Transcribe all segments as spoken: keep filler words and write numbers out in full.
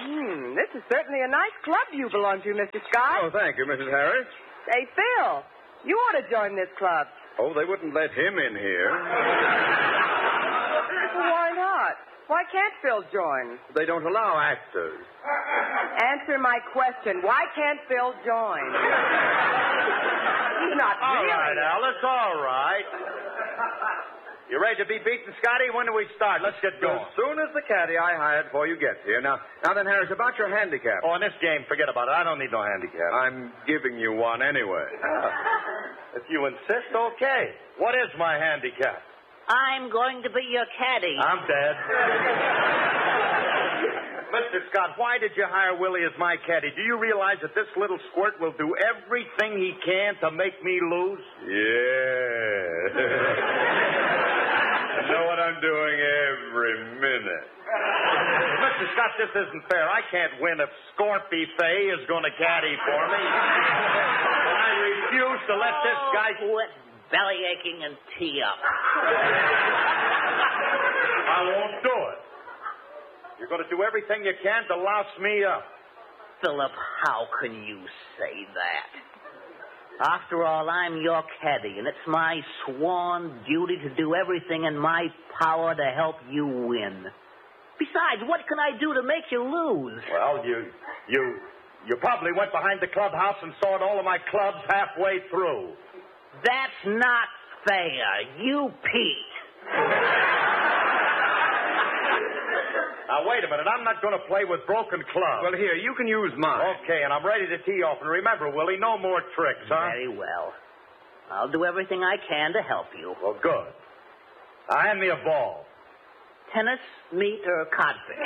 Hmm, this is certainly a nice club you belong to, Mister Scott. Oh, thank you, Missus Harris. Hey, Phil, you ought to join this club. Oh, they wouldn't let him in here. Well, why not? Why can't Phil join? They don't allow actors. Answer my question. Why can't Phil join? He's not All really. right, Alice, all right. You ready to be beaten, Scotty? When do we start? Let's get going. As soon as the caddy I hired for you gets here. Now, now then, Harris, about your handicap. Oh, in this game, forget about it. I don't need no handicap. I'm giving you one anyway. If you insist, okay. What is my handicap? I'm going to be your caddy. I'm dead. Mister Scott, why did you hire Willie as my caddy? Do you realize that this little squirt will do everything he can to make me lose? Yeah. I know what I'm doing every minute. Mister Scott, this isn't fair. I can't win if Scorpy Fay is going to caddy for me. And I refuse to let this guy... Quit belly aching and tee up. I won't do it. You're going to do everything you can to louse me up. Philip, how can you say that? After all, I'm your caddy, and it's my sworn duty to do everything in my power to help you win. Besides, what can I do to make you lose? Well, you, you, you probably went behind the clubhouse and sawed all of my clubs halfway through. That's not fair. You Pete. Now, wait a minute. I'm not going to play with broken clubs. Well, here, you can use mine. Okay, and I'm ready to tee off. And remember, Willie, no more tricks, huh? Very well. I'll do everything I can to help you. Well, good. Now, hand me a ball. Tennis, meat, or codfish?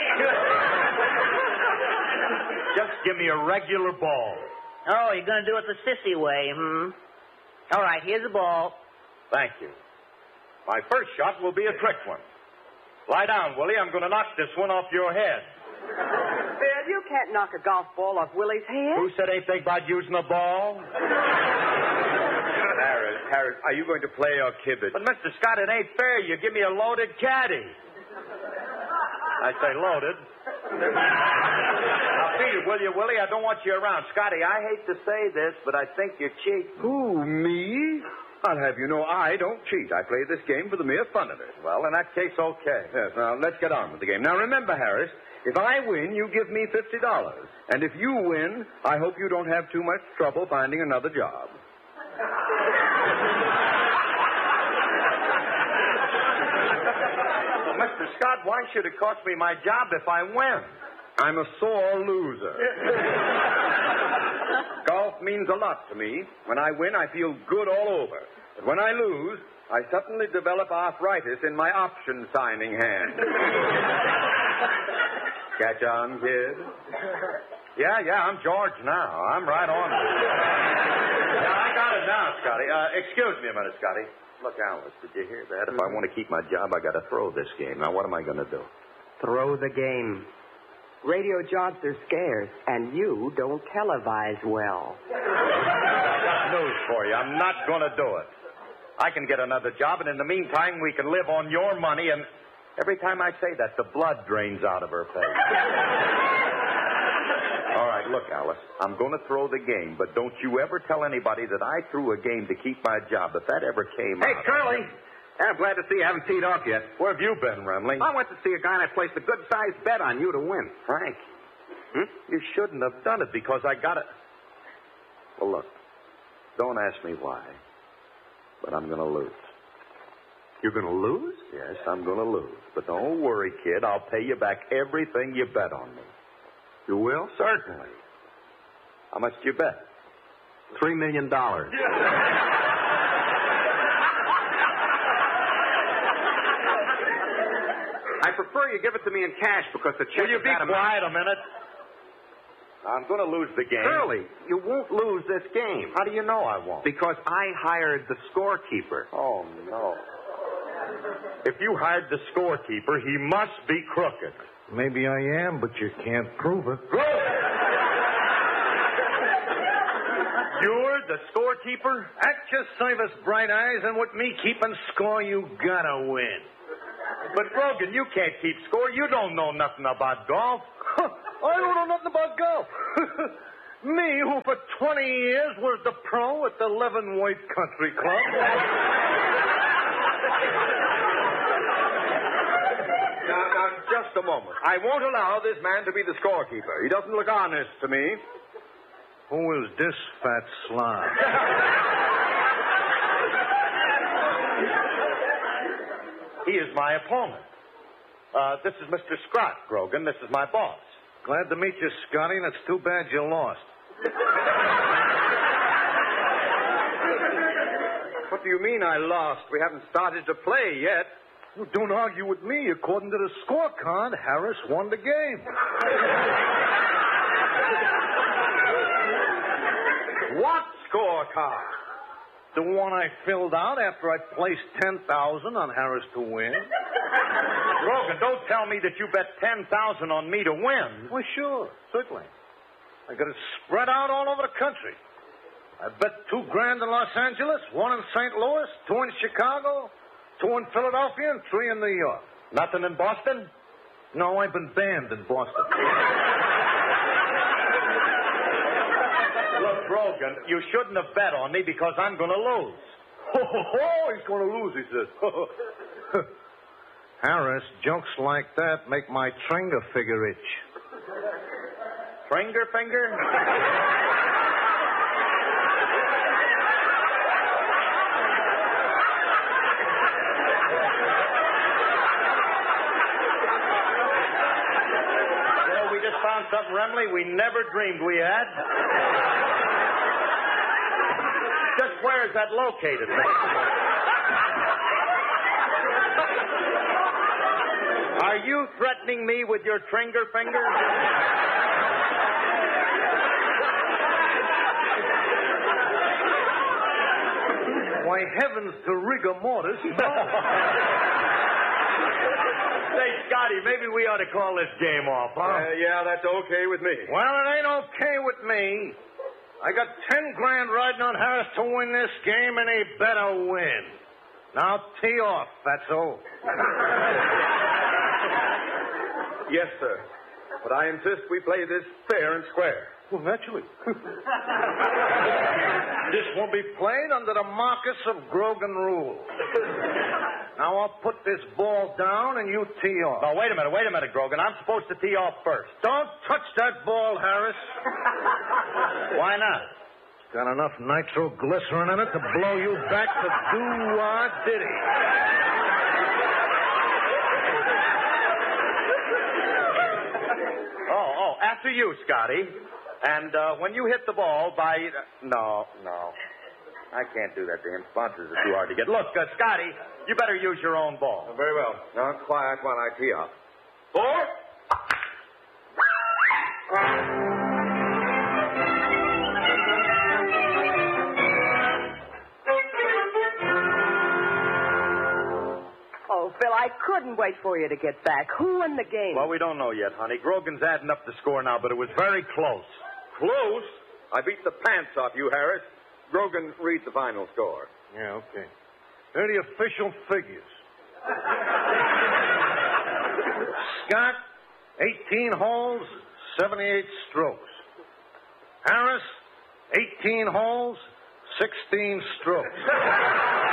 Just give me a regular ball. Oh, you're going to do it the sissy way, hmm? All right, here's the ball. Thank you. My first shot will be a trick one. Lie down, Willie. I'm going to knock this one off your head. Phil, you can't knock a golf ball off Willie's head. Who said anything about using a ball? Harris, Harris, are you going to play or kib it? But, Mister Scott, it ain't fair. You give me a loaded caddy. I say loaded. Now, beat it, will you, Willie? I don't want you around. Scotty, I hate to say this, but I think you're cheating. Who, me? I'll have you know I don't cheat. I play this game for the mere fun of it. Well, in that case, okay. Yes, now, let's get on with the game. Now, remember, Harris, if I win, you give me fifty dollars. And if you win, I hope you don't have too much trouble finding another job. Well, Mister Scott, why should it cost me my job if I win? I'm a sore loser. Golf means a lot to me. When I win, I feel good all over. But when I lose, I suddenly develop arthritis in my option signing hand. Catch on, kid? Yeah, yeah, I'm George now. I'm right on. Yeah, I got it now, Scotty. Uh, excuse me a minute, Scotty. Look, Alice, did you hear that? If I want to keep my job, I got to throw this game. Now, what am I going to do? Throw the game. Radio jobs are scarce, and you don't televise well. I got news for you. I'm not going to do it. I can get another job, and in the meantime, we can live on your money, and every time I say that, the blood drains out of her face. All right, look, Alice, I'm going to throw the game, but don't you ever tell anybody that I threw a game to keep my job. If that ever came Hey, out... Curly. I'm glad to see you haven't teed off yet. Where have you been, Remley? I went to see a guy and I placed a good-sized bet on you to win. Frank, Hmm? you shouldn't have done it because I got it. Well, look, don't ask me why, but I'm going to lose. You're going to lose? Yes, I'm going to lose. But don't worry, kid. I'll pay you back everything you bet on me. You will? Certainly. How much do you bet? Three million dollars. I prefer you give it to me in cash because the check Will you is be that amount. quiet a minute? I'm going to lose the game. Curly, you won't lose this game. How do you know I won't? Because I hired the scorekeeper. Oh, no. If you hired the scorekeeper, he must be crooked. Maybe I am, but you can't prove it. You're the scorekeeper? That just save us bright eyes, and with me keeping score, you gotta win. But, Grogan, you can't keep score. You don't know nothing about golf. I don't know nothing about golf. Me, who for twenty years was the pro at the Leavenworth Country Club. Now, now, just a moment. I won't allow this man to be the scorekeeper. He doesn't look honest to me. Who is this fat slob? He is my opponent. Uh, this is Mister Scott, Grogan. This is my boss. Glad to meet you, Scotty, and it's too bad you lost. What do you mean I lost? We haven't started to play yet. Well, don't argue with me. According to the scorecard, Harris won the game. What scorecard? The one I filled out after I placed ten thousand on Harris to win. Grogan, don't tell me that you bet ten thousand on me to win. Well, sure, certainly. I got it spread out all over the country. I bet two grand in Los Angeles, one in Saint Louis, two in Chicago, two in Philadelphia, and three in New York. Nothing in Boston? No, I've been banned in Boston. Look, Grogan, you shouldn't have bet on me because I'm going to lose. Oh, he's going to lose, he says. Harris, jokes like that make my Tringer figure itch. Tringer finger? Well, we just found something, Remley, we never dreamed we had. Just where is that located, man? Are you threatening me with your Tringer finger? Why, heavens to rigor mortis, no. Say, Scotty, maybe we ought to call this game off, huh? Uh, yeah, that's okay with me. Well, it ain't okay with me. I got ten grand riding on Harris to win this game, and he better win. Now tee off, Fatso. Yes, sir. But I insist we play this fair and square. Well, naturally. This won't be played under the Marcus of Grogan rule. Now I'll put this ball down and you tee off. Now, wait a minute, wait a minute, Grogan. I'm supposed to tee off first. Don't touch that ball, Harris. Why not? It's got enough nitroglycerin in it to blow you back to do-wah-diddy. Oh, oh, after you, Scotty. And uh, when you hit the ball by... Uh, no, no. I can't do that to him. Sponsors are too hard to get. Look, uh, Scotty, you better use your own ball. Oh, very well. Now, quiet while I tee off. Four. Oh, Phil, I couldn't wait for you to get back. Who won the game? Well, we don't know yet, honey. Grogan's adding up the score now, but it was very close. Close? I beat the pants off you, Harris. Grogan, read the final score. Yeah, okay. Here are the official figures. Scott, eighteen holes, seventy-eight strokes. Harris, eighteen holes, sixteen strokes.